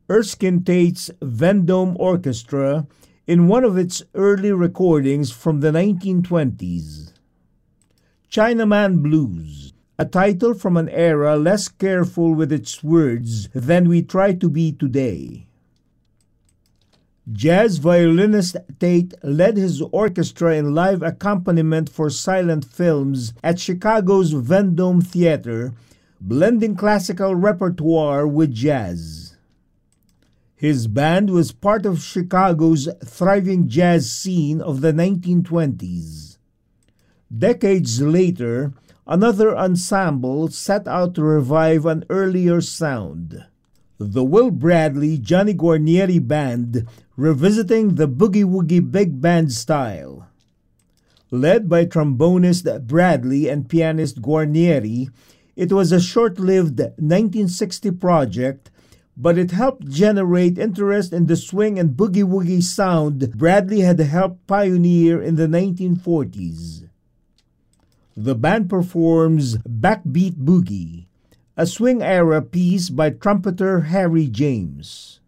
Erskine Tate's Vendome Orchestra in one of its early recordings from the 1920s. Chinaman Blues, a title from an era less careful with its words than we try to be today. Jazz violinist Tate led his orchestra in live accompaniment for silent films at Chicago's Vendome Theater, blending classical repertoire with jazz. His band was part of Chicago's thriving jazz scene of the 1920s. Decades later, another ensemble set out to revive an earlier sound. The Will Bradley Johnny Guarnieri Band revisiting the boogie-woogie big band style. Led by trombonist Bradley and pianist Guarnieri, it was a short-lived 1960 project, but it helped generate interest in the swing and boogie-woogie sound Bradley had helped pioneer in the 1940s. The band performs Backbeat Boogie, a swing-era piece by trumpeter Harry James.